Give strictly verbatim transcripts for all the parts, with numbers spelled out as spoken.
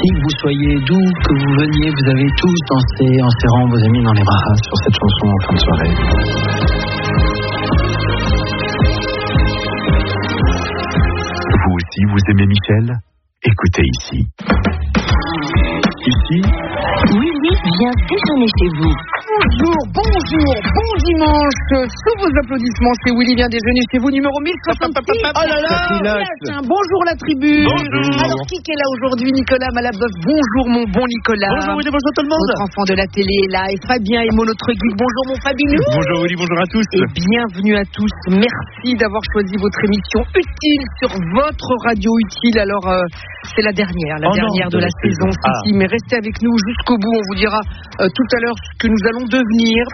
Qui que vous soyez, d'où que vous veniez, vous avez tous dansé en serrant vos amis dans les bras sur cette chanson en fin de soirée. Vous aussi, vous aimez Michel ? Écoutez ici. Ici, Willy vient déjeuner chez vous. Bonjour, bonjour, bon dimanche. Sous vos applaudissements, c'est Willy vient déjeuner chez vous, numéro mille soixante-six. Oh là là, tiens, bonjour la tribu. Bonjour. Alors, qui est là aujourd'hui? Nicolas Malaboeuf. Bonjour mon bon Nicolas. Bonjour Willy, bonjour tout le monde. Notre enfant de la télé est là, et Fabien est mon autre guide. Bonjour mon Fabien. Bonjour Willy, bonjour à tous. Et bienvenue à tous. Merci d'avoir choisi votre émission utile sur votre radio utile. Alors, euh, c'est la dernière, la Oh dernière non, de la saison. Si, Ah. si, mais restez avec nous jusqu'au bout. On vous dira euh, tout à l'heure ce que nous allons devenir.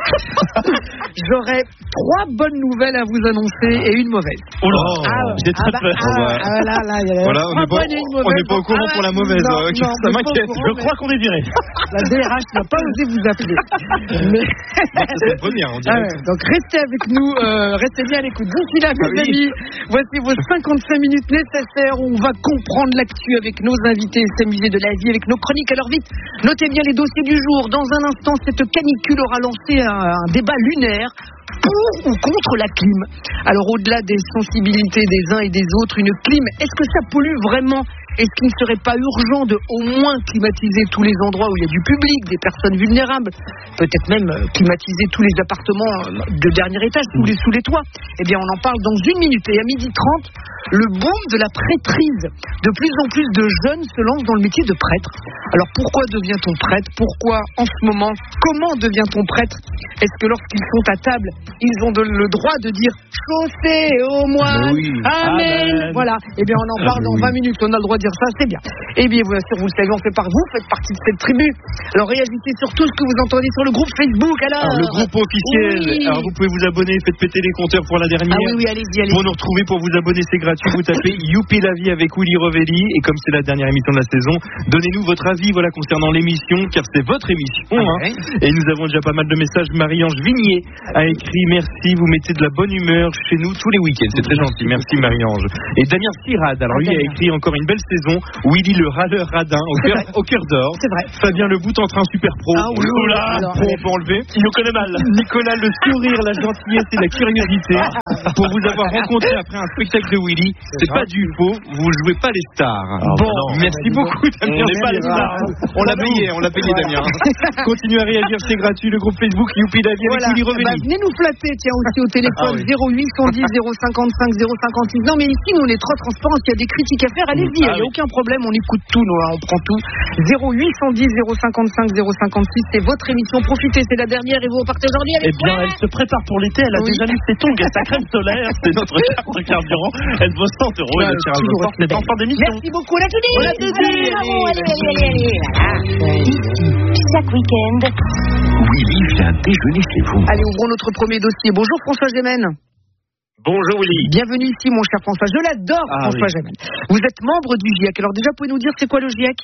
J'aurai trois bonnes nouvelles à vous annoncer et une mauvaise. Oh là, Ah, j'ai très ah bah, peur. ah, ah, là, là, il y a Voilà, on trois n'est pas- bonnes et une on mauvaise. n'est pas au courant Ah, pour la ouais, mauvaise, non, euh, non, ça on n'est pas au m'inquiète. courant, Je mais crois qu'on est viré. La D R H n'a pas osé vous appeler. Mais... C'est la première, on Ah dirait. ouais, donc restez avec nous, euh, restez bien à l'écoute. D'ici là, mes Ah oui. amis, voici vos cinquante-cinq minutes nécessaires où on va comprendre l'actu avec nos invités, s'amuser de la vie avec nos chroniques. Alors vite, notez bien les dossiers du jour. Dans un instant, cette canicule aura lancé un, un débat lunaire. Pour ou contre la clim. Alors au-delà des sensibilités des uns et des autres, une clim, est-ce que ça pollue vraiment? Est-ce qu'il ne serait pas urgent de au moins climatiser tous les endroits où il y a du public, des personnes vulnérables, peut-être même euh, climatiser tous les appartements euh, de dernier étage, sous les, sous les toits? Eh bien on en parle dans une minute. Et à midi trente, le boom de la prêtrise. De plus en plus de jeunes se lancent dans le métier de prêtre. Alors pourquoi devient-on prêtre? Pourquoi en ce moment? Comment devient-on prêtre? Est-ce que lorsqu'ils sont à table, ils ont de- le droit de dire chaussez au moine, Oui. amen. Amen. Voilà. Eh bien on en parle dans vingt minutes. On a le droit de dire ça, c'est bien. Eh bien bien sûr, vous le savez, on fait par vous, faites partie de cette tribu. Alors réagissez sur tout ce que vous entendez sur le groupe Facebook. Alors, Alors, le groupe officiel, Oui. alors vous pouvez vous abonner, faites péter les compteurs pour la dernière. Ah oui, oui, allez-y, allez-y. Pour nous retrouver, pour vous abonner, c'est gratuit. Vous tapez Youpi la vie avec Willy Revelli. Et comme c'est la dernière émission de la saison, donnez-nous votre avis voilà, concernant l'émission, car c'est votre émission. Ah hein. ouais. Et nous avons déjà pas mal de messages. Marie-Ange Vignier a écrit merci, vous mettez de la bonne humeur chez nous tous les week-ends. C'est très gentil. Merci Marie-Ange. Et Damien Sirad, alors Ah, lui a Damien. écrit encore une belle saison. Willy le râleur radin au C'est cœur, vrai. au cœur d'or. C'est vrai. Fabien le bout en train super pro. Ah oui, oui, Oula, alors, pro, allez. on peut enlever. Il nous connaît mal. Nicolas le sourire, la gentillesse et la curiosité. Pour vous avoir rencontré après un spectacle de Willy, c'est pas du faux, vous jouez pas les stars. bon, merci bah, beaucoup Damien. On n'est est pas les bien, stars. hein. On l'a payé, on l'a payé Damien. Continuez à réagir, c'est gratuit. Le groupe Facebook Youpi la vie avec Voilà. Willy Bah, Revelli. venez nous flatter, tiens, aussi au téléphone Ah oui. zéro huit cent dix zéro cinquante-cinq zéro cinquante-six. Non, mais ici, nous, on est trop transparents. S'il y a des critiques à faire, allez-y, il Ah n'y a oui. aucun problème. On écoute tout, nous, hein, on prend tout. zéro huit cent dix zéro cinquante-cinq zéro cinquante-six, c'est votre émission. Profitez, c'est la dernière et vous repartez aujourd'hui avec Eh bien, elle se prépare pour l'été, elle a Oui. déjà mis ses tongs et sa crème solaire, c'est notre carte de carburant. Elle vaut cent euros et Ouais, le tirage au toujours sort, c'est en fin d'émission. Merci beaucoup, on a tout dit. On l'a tout dit. Allez, Bravo, allez, allez, allez, allez, allez. Ici, chaque week-end, Willy vient déjeuner chez vous. Allez, ouvrons notre premier dossier. Bonjour François Gémen. Bonjour Willy. Bienvenue ici, mon cher François. Je l'adore, Ah, François oui. Gémen. Vous êtes membre du GIEC. Alors déjà, pouvez-nous dire c'est quoi le GIEC?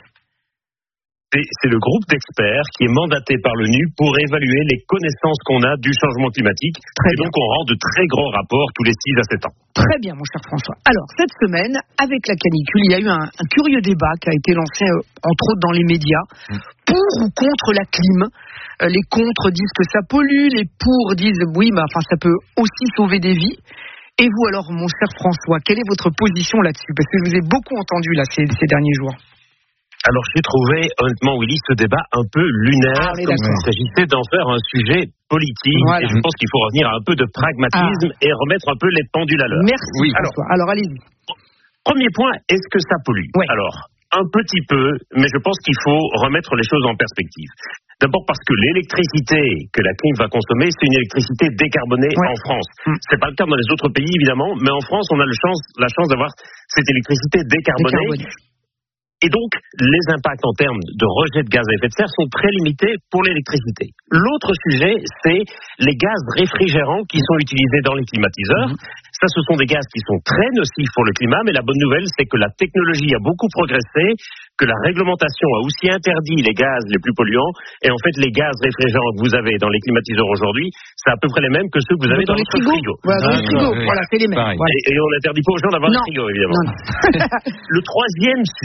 C'est c'est le groupe d'experts qui est mandaté par l'ONU pour évaluer les connaissances qu'on a du changement climatique. Très et bien. donc on rend de très grands rapports tous les six à sept ans. Très bien, mon cher François. Alors, cette semaine, avec la canicule, il y a eu un, un curieux débat qui a été lancé, euh, entre autres, dans les médias. Pour ou contre la clim? Euh, Les contre disent que ça pollue, les pour disent oui, mais enfin, ça peut aussi sauver des vies. Et vous, alors, mon cher François, quelle est votre position là-dessus? Parce que je vous ai beaucoup entendu, là, ces, ces derniers jours. Alors j'ai trouvé honnêtement Willy ce débat un peu lunaire, Ah, on est comme d'accord. s'il s'agissait d'en faire un sujet politique. Voilà. Et je pense qu'il faut revenir à un peu de pragmatisme et remettre un peu les pendules à l'heure. Merci, Oui. François. Alors, allez-y. Premier point, est-ce que ça pollue? Ouais. Alors, un petit peu, mais je pense qu'il faut remettre les choses en perspective. D'abord parce que l'électricité que la clim va consommer, c'est une électricité décarbonée Ouais. en France. Mm. C'est pas le cas dans les autres pays évidemment, mais en France, on a le chance, la chance d'avoir cette électricité décarbonée. Décarboné. Et donc, les impacts en termes de rejet de gaz à effet de serre sont très limités pour l'électricité. L'autre sujet, c'est les gaz réfrigérants qui sont utilisés dans les climatiseurs. Mmh. Ça, ce sont des gaz qui sont très nocifs pour le climat, mais la bonne nouvelle, c'est que la technologie a beaucoup progressé, que la réglementation a aussi interdit les gaz les plus polluants, et en fait, les gaz réfrigérants que vous avez dans les climatiseurs aujourd'hui, c'est à peu près les mêmes que ceux que vous avez dans, les votre frigos. frigo. Voilà, dans les Ah, frigos. ouais, Voilà, c'est les mêmes. pareil. Voilà. Et, et on n'interdit pas aux gens d'avoir Non. un frigo, évidemment. Non, non. Le troisième sujet,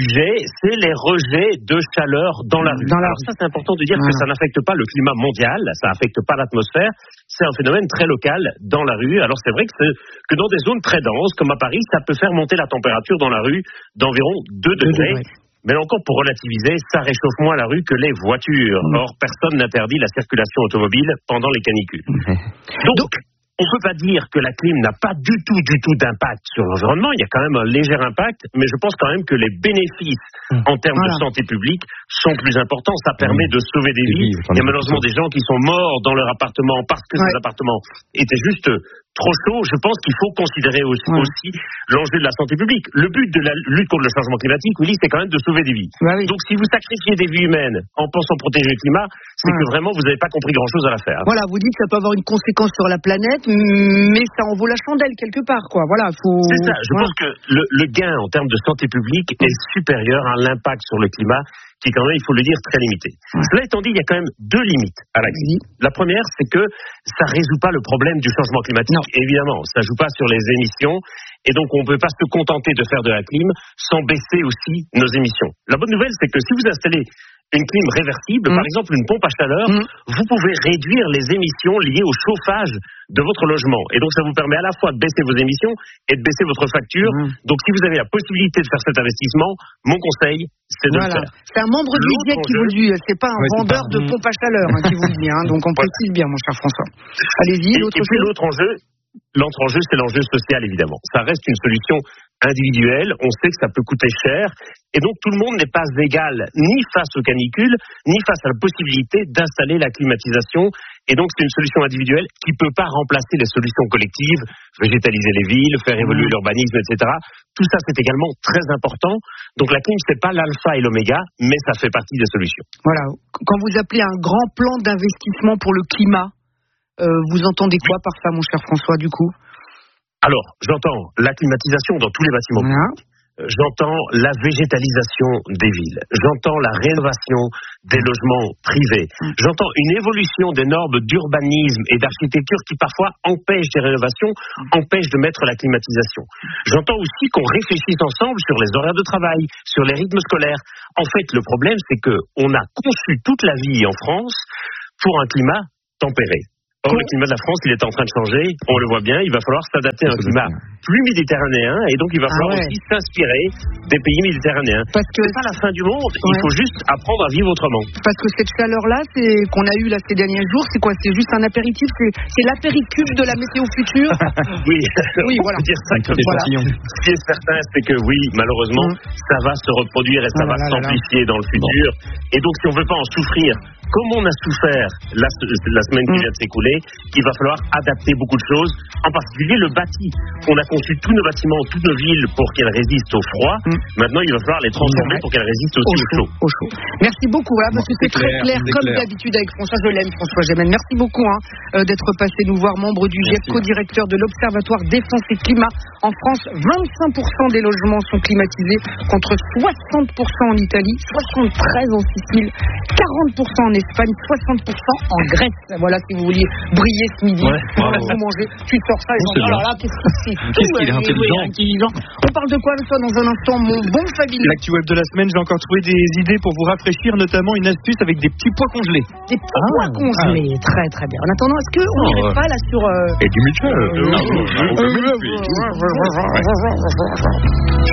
c'est les rejets de chaleur dans la rue. Dans la Alors ça, c'est important de dire voilà. que ça n'affecte pas le climat mondial, ça n'affecte pas l'atmosphère, c'est un phénomène très local dans la rue. Alors c'est vrai que, que dans des zones très denses, comme à Paris, ça peut faire monter la température dans la rue d'environ deux degrés. Mais là encore, pour relativiser, ça réchauffe moins la rue que les voitures. Mmh. Or, personne n'interdit la circulation automobile pendant les canicules. Mmh. Donc, Donc on ne peut pas dire que la clim n'a pas du tout, du tout d'impact sur l'environnement. Il y a quand même un léger impact, mais je pense quand même que les bénéfices en termes voilà. de santé publique sont plus importants. Ça permet de sauver des vies. Il y a malheureusement des gens qui sont morts dans leur appartement parce que ouais. ces appartements étaient juste trop chauds. Je pense qu'il faut considérer aussi, ouais. aussi l'enjeu de la santé publique. Le but de la lutte contre le changement climatique, Willy, c'est quand même de sauver des vies. Bah oui. Donc si vous sacrifiez des vies humaines en pensant protéger le climat, c'est ouais. que vraiment vous n'avez pas compris grand-chose à l'affaire. Voilà, vous dites que ça peut avoir une conséquence sur la planète, mais ça en vaut la chandelle quelque part, quoi. Voilà, faut. C'est ça. Je ouais. pense que le, le gain en termes de santé publique est supérieur à l'impact sur le climat, qui est quand même, il faut le dire, très limité. Ouais. Cela étant dit, il y a quand même deux limites à la clim. La première, c'est que ça résout pas le problème du changement climatique. Non. Évidemment, ça joue pas sur les émissions, et donc on ne peut pas se contenter de faire de la clim sans baisser aussi nos émissions. La bonne nouvelle, c'est que si vous installez une clim réversible, mmh. par exemple une pompe à chaleur, mmh. vous pouvez réduire les émissions liées au chauffage de votre logement. Et donc ça vous permet à la fois de baisser vos émissions et de baisser votre facture. Mmh. Donc si vous avez la possibilité de faire cet investissement, mon conseil, c'est de voilà. le faire. C'est un membre du GIEC qui vous le dit, c'est pas un ouais, vendeur pas... de pompe à chaleur hein, qui vous le dit. Hein, donc on précise bien, mon cher François. Allez-y, et, l'autre et puis l'autre enjeu, l'autre enjeu, c'est l'enjeu social, évidemment. Ça reste une solution individuelle, on sait que ça peut coûter cher, et donc tout le monde n'est pas égal, ni face aux canicules, ni face à la possibilité d'installer la climatisation, et donc c'est une solution individuelle qui ne peut pas remplacer les solutions collectives, végétaliser les villes, faire évoluer mmh. l'urbanisme, et cetera. Tout ça, c'est également très important. Donc la clim, c'est pas l'alpha et l'oméga, mais ça fait partie des solutions. Voilà. Quand vous appelez un grand plan d'investissement pour le climat, euh, vous entendez quoi par ça, mon cher François, du coup ? Alors, j'entends la climatisation dans tous les bâtiments publics. Mmh. J'entends la végétalisation des villes. J'entends la rénovation des logements privés. Mmh. J'entends une évolution des normes d'urbanisme et d'architecture qui parfois empêchent des rénovations, mmh. empêchent de mettre la climatisation. J'entends aussi qu'on réfléchisse ensemble sur les horaires de travail, sur les rythmes scolaires. En fait, le problème, c'est qu'on a conçu toute la vie en France pour un climat tempéré. Or, le climat de la France, il est en train de changer, on le voit bien, il va falloir s'adapter à un climat plus méditerranéen, et donc il va falloir ah ouais. aussi s'inspirer des pays méditerranéens. Parce que c'est pas la fin du monde, ouais. il faut juste apprendre à vivre autrement. Parce que cette chaleur-là, c'est qu'on a eue là ces derniers jours, c'est quoi? C'est juste un apéritif, c'est, c'est l'apéricube de la météo future. Oui, oui, on voilà. peut dire ça comme voilà. Ce qui est certain, c'est que oui, malheureusement, mmh. ça va se reproduire et ça ah, va là, s'amplifier là, là. dans le futur. Bon. Et donc, si on veut pas en souffrir, comme on a souffert la, la semaine qui mmh. vient de s'écouler, il va falloir adapter beaucoup de choses, en particulier le bâti. On a conçu tous nos bâtiments, toutes nos villes pour qu'elles résistent au froid. Mmh. Maintenant, il va falloir les transformer pour qu'elles résistent aussi au chaud. Au chaud. Merci beaucoup, voilà, parce bon, que c'est, c'est très clair, clair comme clair. d'habitude avec François. Je l'aime, François Gémen. Merci beaucoup hein, euh, d'être passé nous voir, membre du GIEC, co-directeur de l'Observatoire Défense et Climat. En France, vingt-cinq pour cent des logements sont climatisés, contre soixante pour cent en Italie, soixante-treize pour cent en Sicile, quarante pour cent en Espagne, soixante pour cent en Grèce. Voilà, si vous vouliez briller ce midi, ouais, voilà, vous mangez, tu sors ça et oh, alors là, qu'est-ce que c'est Qu'est-ce qu'il est intelligent. intelligent. On parle de quoi, toi, dans un instant, mon bon Fabien? L'actu web de la semaine, j'ai encore trouvé des idées pour vous rafraîchir, notamment une astuce avec des petits pois congelés. Des petits ah, pois congelés, ah. très très bien. En attendant, est-ce qu'on oh, n'irait pas là sur... Euh... Et du Mitchell.